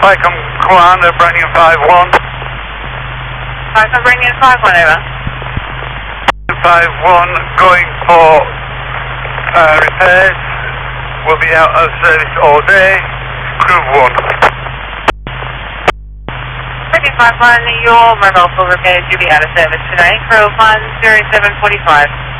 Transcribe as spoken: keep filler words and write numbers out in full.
Vicom Commander, Brandon five one. Vicom Brandon five one, over. five one, going for uh, repairs. We'll be out of service all day. Crew one. Brandon five one, your mobile for repairs, you'll be out of service today. Crew one, zero seven forty-five.